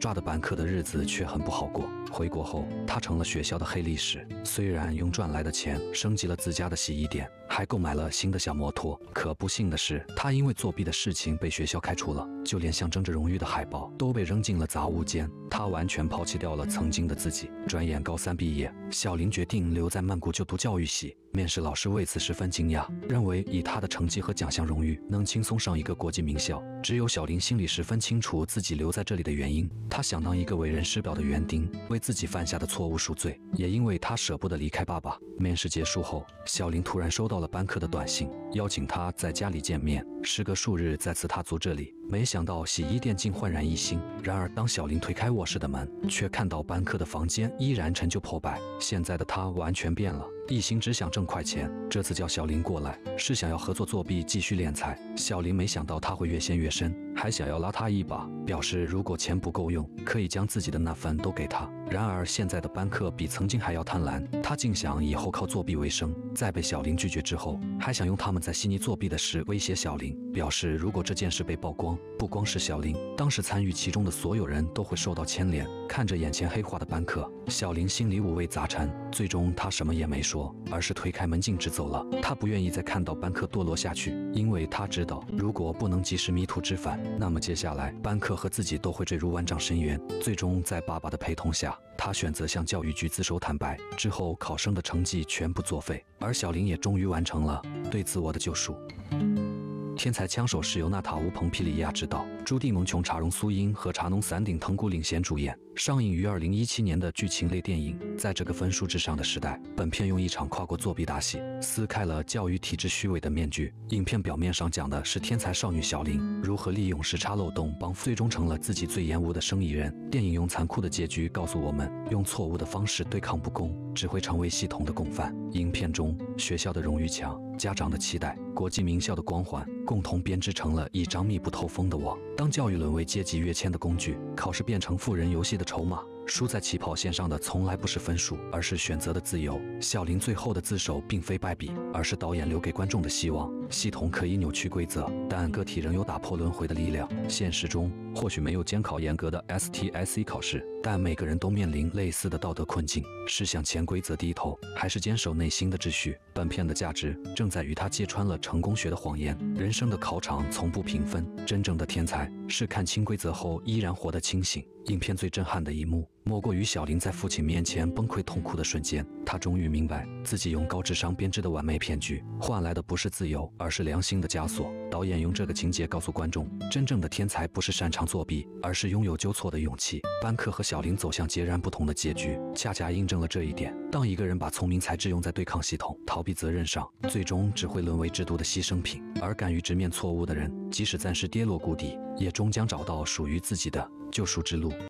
抓的班克的日子却很不好过。回国后，他成了学校的黑历史。虽然用赚来的钱升级了自家的洗衣店，还购买了新的小摩托，可不幸的是，他因为作弊的事情被学校开除了，就连象征着荣誉的海报都被扔进了杂物间。他完全抛弃掉了曾经的自己。转眼高3毕业，小林决定留在曼谷就读教育系。面试老师为此十分惊讶，认为以他的成绩和奖项荣誉，能轻松上一个国际名校。只有小林心里十分清楚自己留在这里的原因，他想当一个为人师表的园丁，为自己犯下的错误赎罪，也因为他舍不得离开爸爸。面试结束后，小林突然收到了班克的短信，邀请他在家里见面。时隔数日再次踏足这里，没想到洗衣店竟焕然一新。然而当小林推开卧室的门，却看到班克的房间依然陈旧破败。现在的他完全变了，一心只想挣快钱。这次叫小林过来，是想要合作作弊，继续敛财。小林没想到他会越陷越深，还想要拉他一把，表示如果钱不够用，可以将自己的那份都给他。然而现在的班克比曾经还要贪婪，他竟想以后靠作弊为生。在被小林拒绝之后，还想用他们在悉尼作弊的事威胁小林，表示如果这件事被曝光，不光是小林，当时参与其中的所有人都会受到牵连。看着眼前黑化的班克，小林心里五味杂陈。最终他什么也没说，而是推开门径直走了。他不愿意再看到班克堕落下去，因为他知道如果不能及时迷途知返，那么接下来班克和自己都会坠入万丈深渊。最终在爸爸的陪同下，他选择向教育局自首坦白，之后考生的成绩全部作废，而小林也终于完成了对自我的救赎。天才枪手是由娜塔·乌蓬皮里亚执导，朱蒂·蒙琼、查荣·苏英和查农·伞顶腾古领衔主演，上映于2017年的剧情类电影。在这个分数至上的时代，本片用一场跨国作弊大戏撕开了教育体制虚伪的面具。影片表面上讲的是天才少女小林如何利用时差漏洞帮最终成了自己最厌恶的生意人。电影用残酷的结局告诉我们，用错误的方式对抗不公，只会成为系统的共犯。影片中，学校的荣誉墙、家长的期待、国际名校的光环，共同编织成了一张密不透风的网。当教育沦为阶级跃迁的工具，考试变成富人游戏的筹码，输在起跑线上的从来不是分数，而是选择的自由。小林最后的自首并非败笔，而是导演留给观众的希望。系统可以扭曲规则，但个体仍有打破轮回的力量。现实中，或许没有监考严格的 STSC 考试，但每个人都面临类似的道德困境：是向潜规则低头，还是坚守内心的秩序？本片的价值正在于它揭穿了成功学的谎言。人生的考场从不平分，真正的天才是看清规则后依然活得清醒。影片最震撼的一幕，莫过于小林在父亲面前崩溃痛哭的瞬间。他终于明白，自己用高智商编织的完美骗局，换来的不是自由，而是良心的枷锁。导演用这个情节告诉观众，真正的天才不是擅长作弊，而是拥有纠错的勇气。班克和小林走向截然不同的结局，恰恰印证了这一点。当一个人把聪明才智用在对抗系统、逃避责任上，最终只会沦为制度的牺牲品；而敢于直面错误的人，即使暂时跌落谷底，也终将找到属于自己的救赎之路。